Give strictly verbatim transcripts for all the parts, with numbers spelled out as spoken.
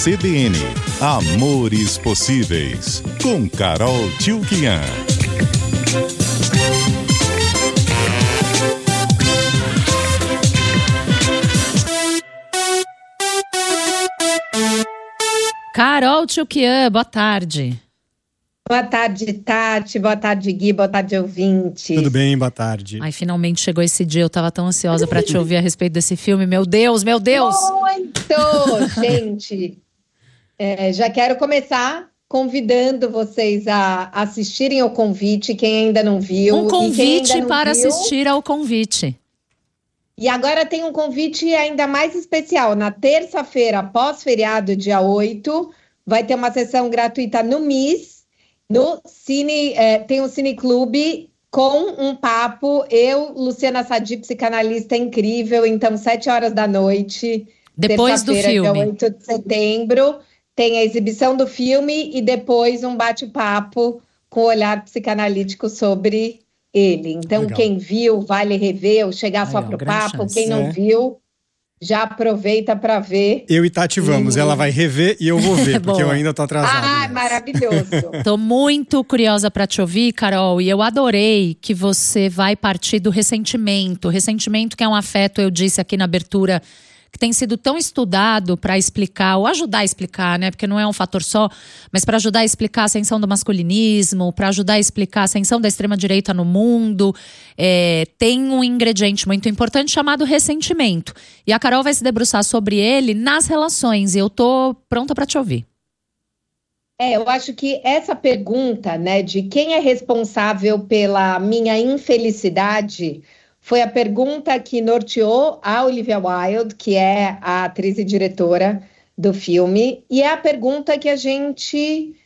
C B N, Amores Possíveis, com Carol Tchoukian. Carol Tchoukian, boa tarde. Boa tarde, Tati. Boa tarde, Gui. Boa tarde, ouvintes. Tudo bem, boa tarde. Ai, finalmente chegou esse dia. Eu tava tão ansiosa pra te ouvir a respeito desse filme. Meu Deus, meu Deus! Muito! Gente, é, já quero começar convidando vocês a assistirem ao convite, quem ainda não viu. Um convite não para viu, assistir ao convite. E agora tem um convite ainda mais especial. Na terça-feira, pós-feriado, dia oito, vai ter uma sessão gratuita no MIS. No Cine, é, tem um cineclube com um papo, eu, Luciana Sadi, psicanalista incrível, então sete horas da noite, depois do filme, dia oito de setembro, tem a exibição do filme e depois um bate-papo com o olhar psicanalítico sobre ele. Então, legal. Quem viu, vale rever ou chegar só para o papo, chance. Quem não é. viu... Já aproveita para ver. Eu e Tati vamos, e... ela vai rever e eu vou ver, porque eu ainda tô atrasado. Ah, maravilhoso. Tô muito curiosa para te ouvir, Carol, e eu adorei que você vai partir do ressentimento. Ressentimento que é um afeto, eu disse aqui na abertura, que tem sido tão estudado para explicar, ou ajudar a explicar, né? Porque não é um fator só, mas para ajudar a explicar a ascensão do masculinismo, para ajudar a explicar a ascensão da extrema-direita no mundo. É, tem um ingrediente muito importante chamado ressentimento. E a Carol vai se debruçar sobre ele nas relações, e eu tô pronta para te ouvir. É, eu acho que essa pergunta, né, de quem é responsável pela minha infelicidade... foi a pergunta que norteou a Olivia Wilde, que é a atriz e diretora do filme, e é a pergunta que a gente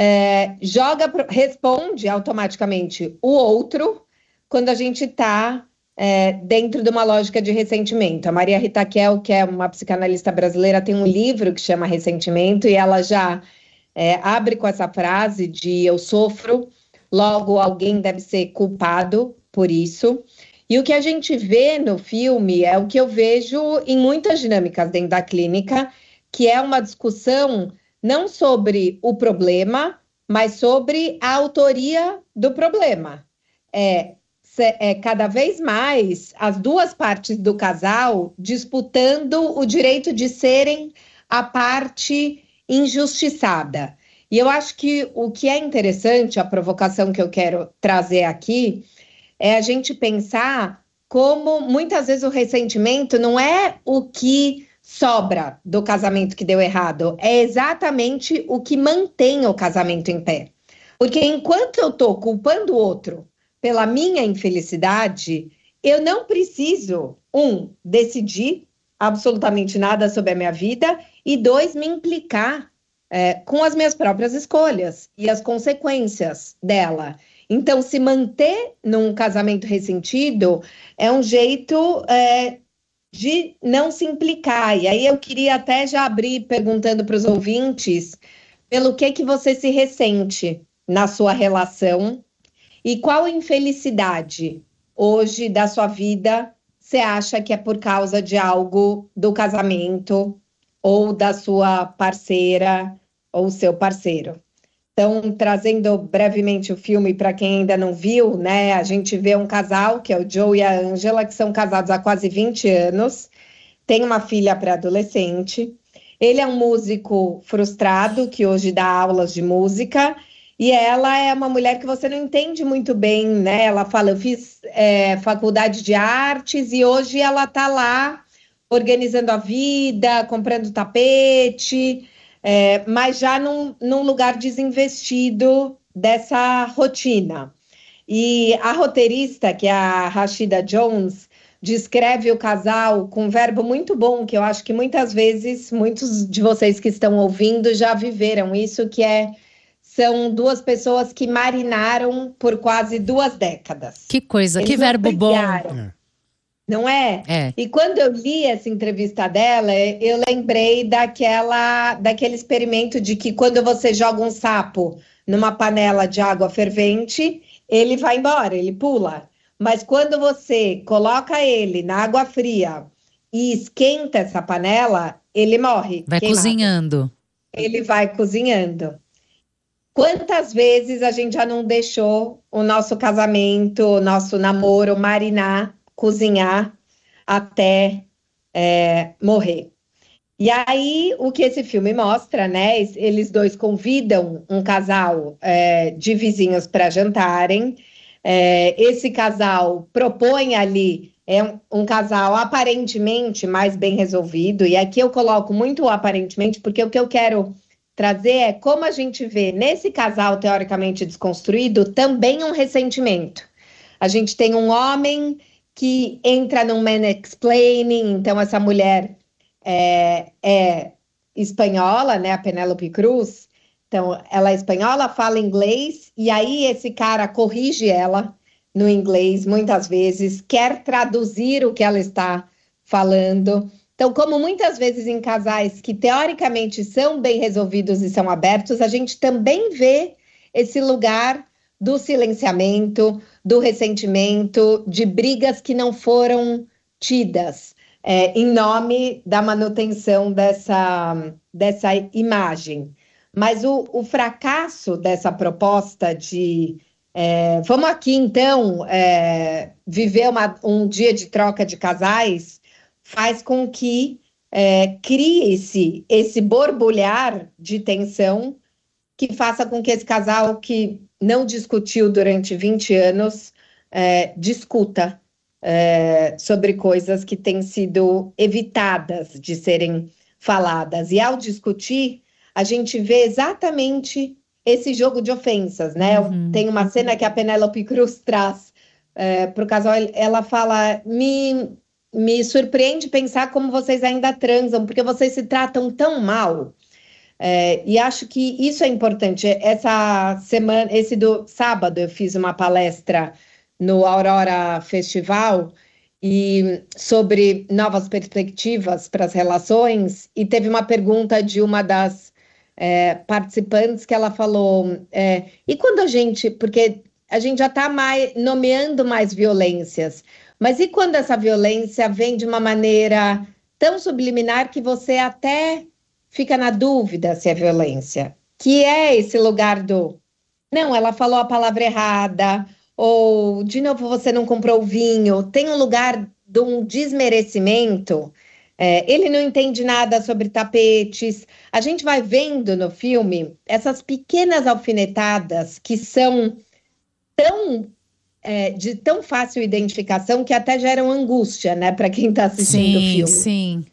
é, joga, responde automaticamente o outro quando a gente está é, dentro de uma lógica de ressentimento. A Maria Rita Kell, que é uma psicanalista brasileira, tem um livro que chama Ressentimento, e ela já é, abre com essa frase de eu sofro, logo alguém deve ser culpado por isso. E o que a gente vê no filme é o que eu vejo em muitas dinâmicas dentro da clínica, que é uma discussão não sobre o problema, mas sobre a autoria do problema. É, é cada vez mais as duas partes do casal disputando o direito de serem a parte injustiçada. E eu acho que o que é interessante, a provocação que eu quero trazer aqui, é a gente pensar como muitas vezes o ressentimento não é o que sobra do casamento que deu errado, é exatamente o que mantém o casamento em pé. Porque enquanto eu estou culpando o outro pela minha infelicidade, eu não preciso, um, decidir absolutamente nada sobre a minha vida e, dois, me implicar é, com as minhas próprias escolhas e as consequências dela. Então, se manter num casamento ressentido é um jeito é, de não se implicar. E aí eu queria até já abrir perguntando para os ouvintes pelo que, que você se ressente na sua relação e qual infelicidade hoje da sua vida você acha que é por causa de algo do casamento ou da sua parceira ou seu parceiro. Então, trazendo brevemente o filme para quem ainda não viu, né? A gente vê um casal, que é o Joe e a Angela, que são casados há quase vinte anos, tem uma filha pré-adolescente. Ele é um músico frustrado, que hoje dá aulas de música, e ela é uma mulher que você não entende muito bem, né? Ela fala, eu fiz é, faculdade de artes e hoje ela está lá organizando a vida, comprando tapete... É, mas já num, num lugar desinvestido dessa rotina. E a roteirista, que é a Rashida Jones, descreve o casal com um verbo muito bom, que eu acho que muitas vezes, muitos de vocês que estão ouvindo já viveram isso, que é, são duas pessoas que marinaram por quase duas décadas. Que coisa, Eles que verbo brigaram. Bom. É. Não é? é? E quando eu li essa entrevista dela, eu lembrei daquela, daquele experimento de que quando você joga um sapo numa panela de água fervente, ele vai embora, ele pula. Mas quando você coloca ele na água fria e esquenta essa panela, ele morre. Vai queimado. cozinhando. ele vai cozinhando. Quantas vezes a gente já não deixou o nosso casamento, o nosso namoro marinar, cozinhar até é, morrer? E aí, o que esse filme mostra, né? Eles dois convidam um casal é, de vizinhos para jantarem. É, esse casal propõe ali, é um, um casal aparentemente mais bem resolvido. E aqui eu coloco muito o aparentemente, porque o que eu quero trazer é como a gente vê nesse casal teoricamente desconstruído também um ressentimento. A gente tem um homem que entra num mansplaining, então essa mulher é, é espanhola, né, a Penélope Cruz, então ela é espanhola, fala inglês, e aí esse cara corrige ela no inglês muitas vezes, quer traduzir o que ela está falando. Então, como muitas vezes em casais que teoricamente são bem resolvidos e são abertos, a gente também vê esse lugar do silenciamento, do ressentimento, de brigas que não foram tidas, é, em nome da manutenção dessa, dessa imagem. Mas o, o fracasso dessa proposta de é, vamos aqui então é, viver uma, um dia de troca de casais faz com que é, crie-se esse borbulhar de tensão que faça com que esse casal que não discutiu durante vinte anos é, discuta é, sobre coisas que têm sido evitadas de serem faladas. E ao discutir, a gente vê exatamente esse jogo de ofensas, né? Uhum. Tem uma cena que a Penélope Cruz traz é, para o casal, ela fala, me... me surpreende pensar como vocês ainda transam, porque vocês se tratam tão mal. É, e acho que isso é importante. Essa semana, esse do sábado, eu fiz uma palestra no Aurora Festival e sobre novas perspectivas para as relações, e teve uma pergunta de uma das é, participantes que ela falou, é, e quando a gente, porque a gente já está mais, nomeando mais violências, mas e quando essa violência vem de uma maneira tão subliminar que você até fica na dúvida se é violência? Que é esse lugar do, não, ela falou a palavra errada, ou, de novo, você não comprou o vinho. Tem um lugar de um desmerecimento. É, ele não entende nada sobre tapetes. A gente vai vendo no filme essas pequenas alfinetadas que são tão... É, de tão fácil identificação que até geram angústia, né, para quem está assistindo sim, o filme. Sim,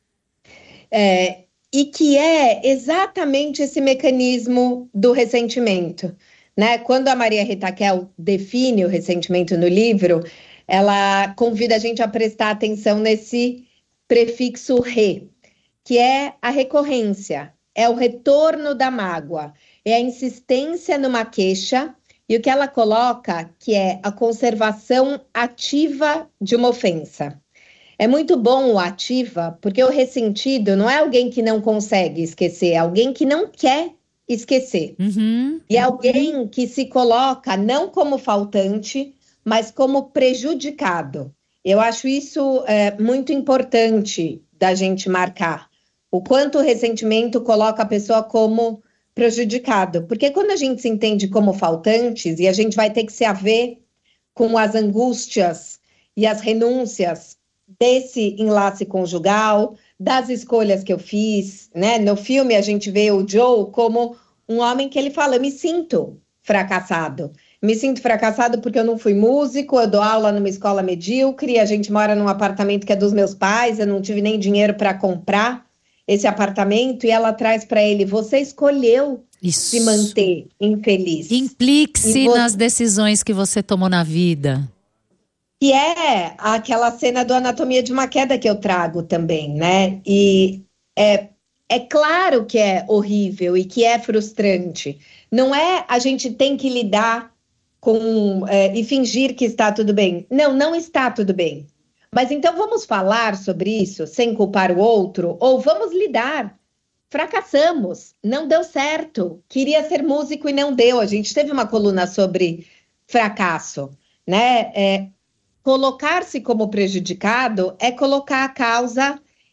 é, e que é exatamente esse mecanismo do ressentimento, né? Quando a Maria Rita Kel define o ressentimento no livro, ela convida a gente a prestar atenção nesse prefixo re, que é a recorrência, é o retorno da mágoa, é a insistência numa queixa. E o que ela coloca, que é a conservação ativa de uma ofensa. É muito bom o ativa, porque o ressentido não é alguém que não consegue esquecer, é alguém que não quer esquecer. Uhum. E é alguém que se coloca não como faltante, mas como prejudicado. Eu acho isso é, muito importante da gente marcar. O quanto o ressentimento coloca a pessoa como prejudicado, porque quando a gente se entende como faltantes, e a gente vai ter que se haver com as angústias e as renúncias desse enlace conjugal, das escolhas que eu fiz, né? No filme a gente vê o Joe como um homem que ele fala, eu me sinto fracassado, me sinto fracassado porque eu não fui músico, eu dou aula numa escola medíocre, a gente mora num apartamento que é dos meus pais, eu não tive nem dinheiro para comprar esse apartamento, e ela traz para ele, você escolheu Isso. se manter infeliz. Implique-se você... nas decisões que você tomou na vida. E é aquela cena do Anatomia de uma Queda que eu trago também, né? E é, é claro que é horrível e que é frustrante. Não é a gente tem que lidar com é, e fingir que está tudo bem. Não, não está tudo bem. Mas então vamos falar sobre isso sem culpar o outro? Ou vamos lidar? Fracassamos, não deu certo. Queria ser músico e não deu. A gente teve uma coluna sobre fracasso, né? É, colocar-se como prejudicado é colocar a causa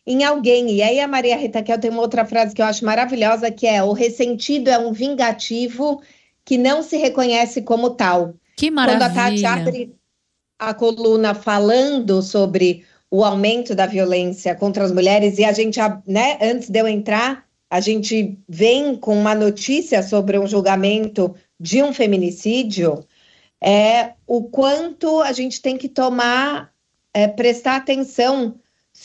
em alguém. E aí a Maria Rita Kel tem uma outra frase que eu acho maravilhosa, que é: o ressentido é um vingativo que não se reconhece como tal. Que Quando a Tati maravilha! abre a coluna falando sobre o aumento da violência contra as mulheres, e a gente, né, antes de eu entrar, a gente vem com uma notícia sobre um julgamento de um feminicídio, é o quanto a gente tem que tomar, é, prestar atenção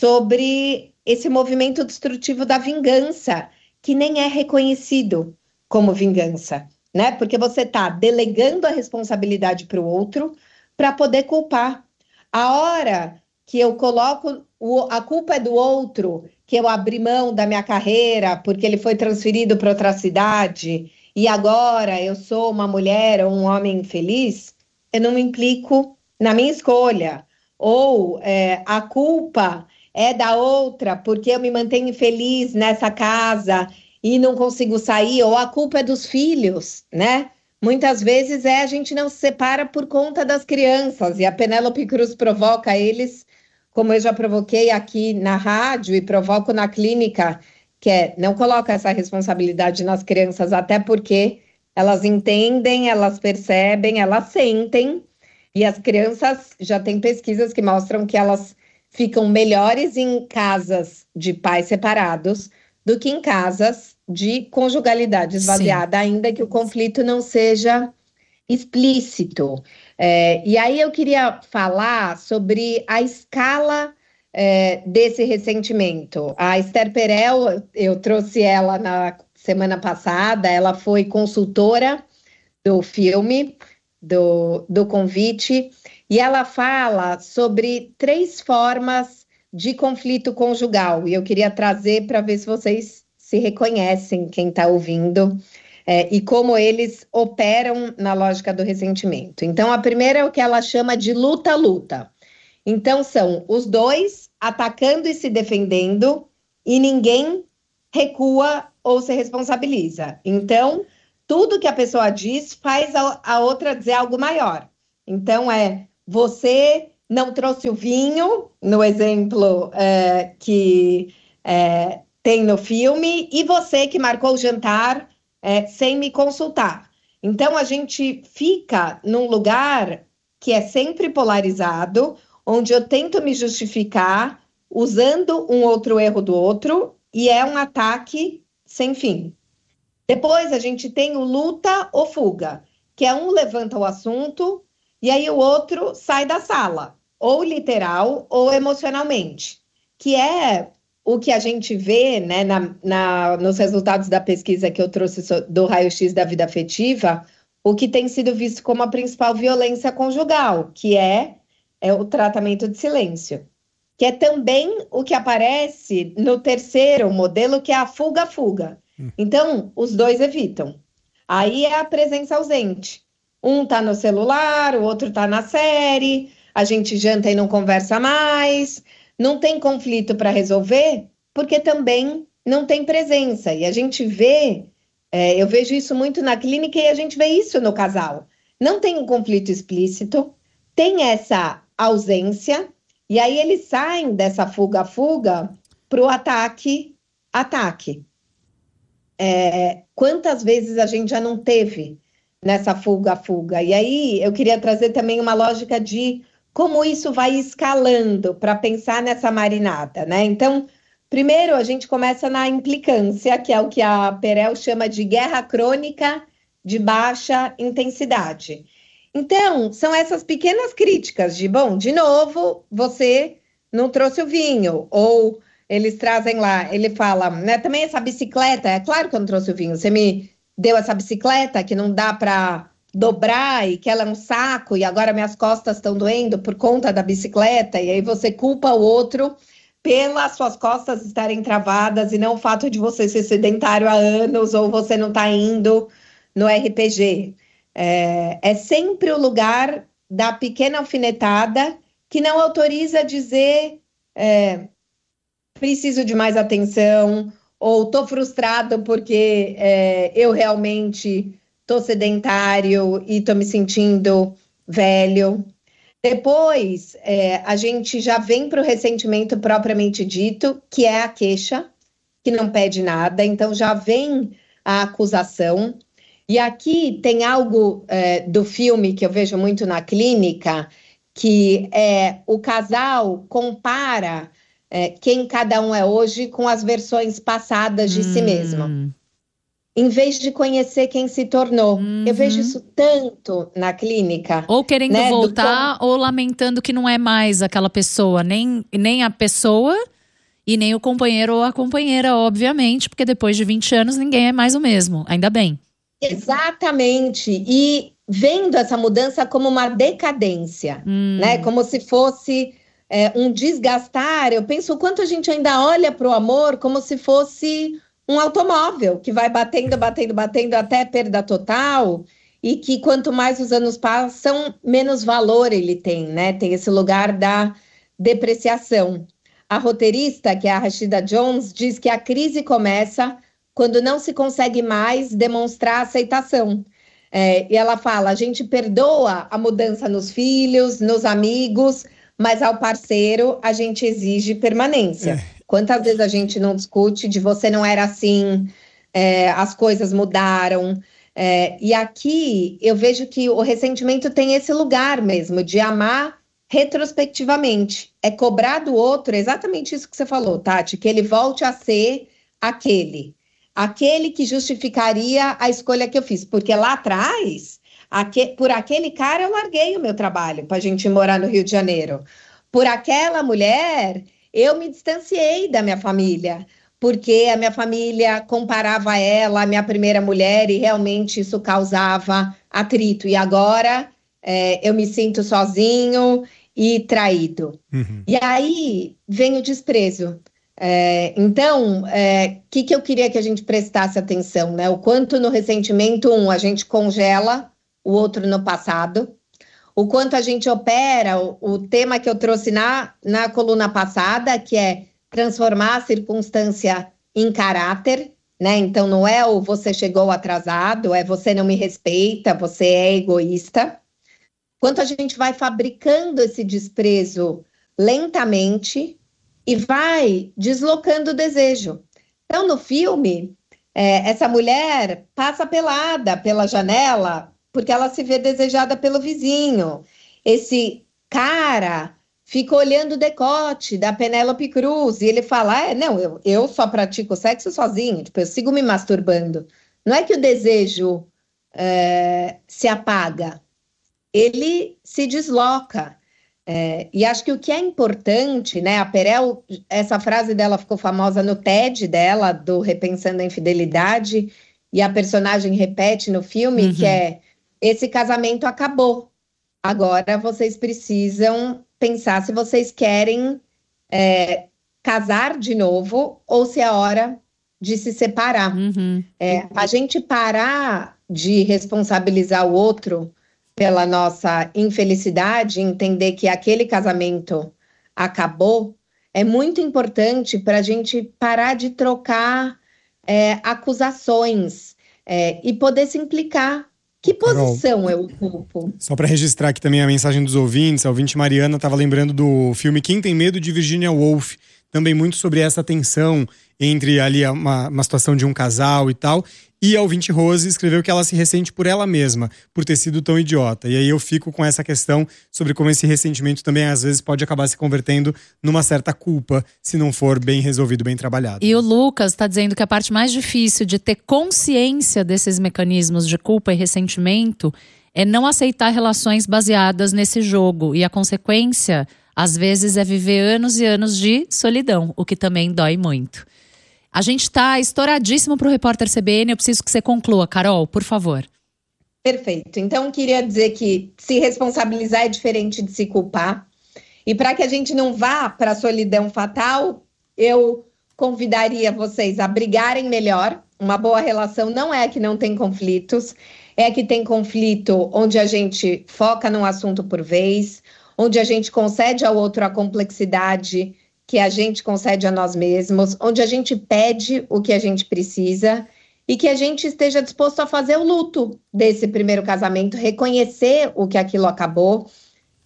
sobre esse movimento destrutivo da vingança, que nem é reconhecido como vingança, né? Porque você está delegando a responsabilidade para o outro para poder culpar. A hora que eu coloco o, a culpa é do outro, que eu abri mão da minha carreira porque ele foi transferido para outra cidade e agora eu sou uma mulher ou um homem infeliz, eu não me implico na minha escolha. Ou é, a culpa é da outra porque eu me mantenho infeliz nessa casa e não consigo sair, ou a culpa é dos filhos, né? Muitas vezes é a gente não se separa por conta das crianças, e a Penélope Cruz provoca eles, como eu já provoquei aqui na rádio e provoco na clínica, que é não coloca essa responsabilidade nas crianças, até porque elas entendem, elas percebem, elas sentem, e as crianças, já tem pesquisas que mostram que elas ficam melhores em casas de pais separados do que em casas de conjugalidade esvaziada, Sim. ainda que o conflito não seja explícito. É, e aí eu queria falar sobre a escala é, desse ressentimento. A Esther Perel, eu trouxe ela na semana passada, ela foi consultora do filme, do, do Convite, e ela fala sobre três formas de conflito conjugal, e eu queria trazer para ver se vocês se reconhecem, quem está ouvindo, é, e como eles operam na lógica do ressentimento. Então, a primeira é o que ela chama de luta-luta. Então, são os dois atacando e se defendendo, e ninguém recua ou se responsabiliza. Então, tudo que a pessoa diz faz a, a outra dizer algo maior. Então, é você não trouxe o vinho, no exemplo é, que é, tem no filme, e você que marcou o jantar é, sem me consultar. Então, a gente fica num lugar que é sempre polarizado, onde eu tento me justificar usando um outro erro do outro, e é um ataque sem fim. Depois, a gente tem o luta ou fuga, que é um levanta o assunto, e aí o outro sai da sala, ou literal ou emocionalmente, que é o que a gente vê, né, na, na, nos resultados da pesquisa que eu trouxe do raio-x da vida afetiva, o que tem sido visto como a principal violência conjugal, que é, é o tratamento de silêncio, que é também o que aparece no terceiro modelo, que é a fuga-fuga. Então, os dois evitam. Aí é a presença ausente. Um tá no celular, o outro tá na série, a gente janta e não conversa mais, não tem conflito para resolver, porque também não tem presença. E a gente vê, é, eu vejo isso muito na clínica e a gente vê isso no casal. Não tem um conflito explícito, tem essa ausência, e aí eles saem dessa fuga-fuga para o ataque-ataque. É, quantas vezes a gente já não teve nessa fuga-fuga? E aí eu queria trazer também uma lógica de como isso vai escalando para pensar nessa marinada, né? Então, primeiro a gente começa na implicância, que é o que a Perel chama de guerra crônica de baixa intensidade. Então, são essas pequenas críticas de, bom, de novo, você não trouxe o vinho, ou eles trazem lá, ele fala, né, também essa bicicleta, é claro que eu não trouxe o vinho, você me deu essa bicicleta que não dá para dobrar e que ela é um saco e agora minhas costas estão doendo por conta da bicicleta, e aí você culpa o outro pelas suas costas estarem travadas e não o fato de você ser sedentário há anos ou você não estar indo no R P G. É, é sempre o lugar da pequena alfinetada que não autoriza a dizer é, preciso de mais atenção, ou estou frustrado porque é, eu realmente estou sedentário e estou me sentindo velho. Depois, é, a gente já vem para o ressentimento propriamente dito, que é a queixa, que não pede nada, então já vem a acusação. E aqui tem algo é, do filme que eu vejo muito na clínica, que é o casal compara é, quem cada um é hoje com as versões passadas de hum. si mesmo, em vez de conhecer quem se tornou. Uhum. Eu vejo isso tanto na clínica. Ou querendo né, voltar, do... ou lamentando que não é mais aquela pessoa, nem, nem a pessoa e nem o companheiro ou a companheira, obviamente, porque depois de vinte anos ninguém é mais o mesmo, ainda bem. Exatamente, e vendo essa mudança como uma decadência, hum. né? Como se fosse é, um desgastar. Eu penso o quanto a gente ainda olha para o amor como se fosse um automóvel que vai batendo, batendo, batendo até perda total, e que quanto mais os anos passam, menos valor ele tem, né? Tem esse lugar da depreciação. A roteirista, que é a Rashida Jones, diz que a crise começa quando não se consegue mais demonstrar aceitação. É, e ela fala, a gente perdoa a mudança nos filhos, nos amigos, mas ao parceiro a gente exige permanência. É. Quantas vezes a gente não discute de você não era assim, é, as coisas mudaram. É, e aqui eu vejo que o ressentimento tem esse lugar mesmo, de amar retrospectivamente. É cobrar do outro exatamente isso que você falou, Tati, que ele volte a ser aquele. Aquele que justificaria a escolha que eu fiz. Porque lá atrás, aque, por aquele cara eu larguei o meu trabalho para a gente morar no Rio de Janeiro. Por aquela mulher, eu me distanciei da minha família. Porque a minha família comparava ela à minha primeira mulher e realmente isso causava atrito. E agora é, eu me sinto sozinho e traído. Uhum. E aí vem o desprezo. É, então, o é, que, que eu queria que a gente prestasse atenção, né? O quanto no ressentimento, um, a gente congela o outro no passado, o quanto a gente opera o, o tema que eu trouxe na, na coluna passada, que é transformar a circunstância em caráter, né? Então, não é o você chegou atrasado, é você não me respeita, você é egoísta. Quanto a gente vai fabricando esse desprezo lentamente e vai deslocando o desejo. Então, no filme, é, essa mulher passa pelada pela janela porque ela se vê desejada pelo vizinho. Esse cara fica olhando o decote da Penélope Cruz e ele fala, ah, não, eu, eu só pratico sexo sozinho, tipo, eu sigo me masturbando. Não é que o desejo é, se apaga, ele se desloca. É, e acho que o que é importante, né, a Perel, essa frase dela ficou famosa no TED dela, do Repensando a Infidelidade, e a personagem repete no filme, uhum. que é, esse casamento acabou, agora vocês precisam pensar se vocês querem é, casar de novo, ou se é hora de se separar. Uhum. É, a gente parar de responsabilizar o outro pela nossa infelicidade, entender que aquele casamento acabou, é muito importante para a gente parar de trocar é, acusações é, e poder se implicar. Que posição Carol, eu ocupo? Só para registrar aqui também a mensagem dos ouvintes, a ouvinte Mariana estava lembrando do filme Quem Tem Medo, de Virginia Woolf, também muito sobre essa tensão entre ali uma, uma situação de um casal e tal. E a ouvinte Rose escreveu que ela se ressente por ela mesma, por ter sido tão idiota. E aí eu fico com essa questão sobre como esse ressentimento também às vezes pode acabar se convertendo numa certa culpa, se não for bem resolvido, bem trabalhado. E o Lucas está dizendo que a parte mais difícil de ter consciência desses mecanismos de culpa e ressentimento é não aceitar relações baseadas nesse jogo. E a consequência, às vezes, é viver anos e anos de solidão, o que também dói muito. A gente está estouradíssimo para o Repórter C B N, eu preciso que você conclua, Carol, por favor. Perfeito. Então, queria dizer que se responsabilizar é diferente de se culpar. E para que a gente não vá para a solidão fatal, eu convidaria vocês a brigarem melhor. Uma boa relação não é a que não tem conflitos, é a que tem conflito onde a gente foca num assunto por vez, onde a gente concede ao outro a complexidade que a gente concede a nós mesmos, onde a gente pede o que a gente precisa e que a gente esteja disposto a fazer o luto desse primeiro casamento, reconhecer o que aquilo acabou,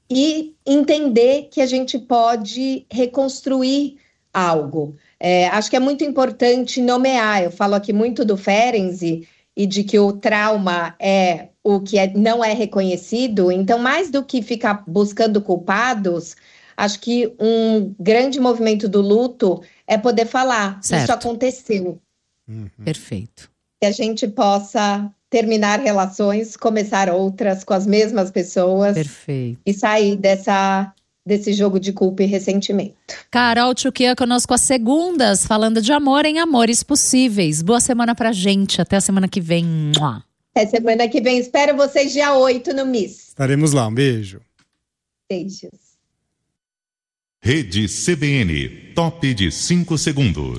e entender que a gente pode reconstruir algo. É, acho que é muito importante nomear. Eu falo aqui muito do Ferenczi e de que o trauma é o que é, não é reconhecido. Então, mais do que ficar buscando culpados, acho que um grande movimento do luto é poder falar, certo. Isso aconteceu. Uhum. Perfeito. Que a gente possa terminar relações, começar outras com as mesmas pessoas. Perfeito. E sair dessa, desse jogo de culpa e ressentimento. Carol Tchukia conosco às segundas, falando de amor em Amores Possíveis. Boa semana pra gente, até a semana que vem. Mua. Até semana que vem, espero vocês dia oito no Miss. Estaremos lá, um beijo. Beijos. Rede C B N, top de cinco segundos.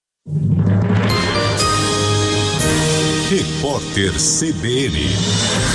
Repórter C B N.